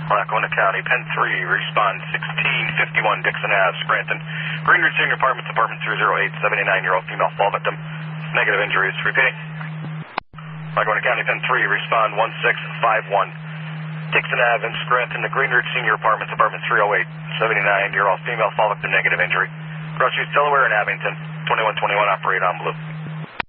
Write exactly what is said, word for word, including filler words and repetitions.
Lackawanna County, Penn three, respond sixteen fifty-one Dixon Ave, Scranton. Greenridge Senior Apartments, apartment three oh eight, seventy-nine-year-old female fall victim. Negative injuries. Repeating. Lackawanna County, Penn three, respond one six five one Dixon Ave in Scranton, the Greenridge Senior Apartments, apartment three oh eight, seventy-nine-year-old female fall victim, negative injury. Cross Streets, Delaware and Abington, twenty-one twenty-one, operate on blue.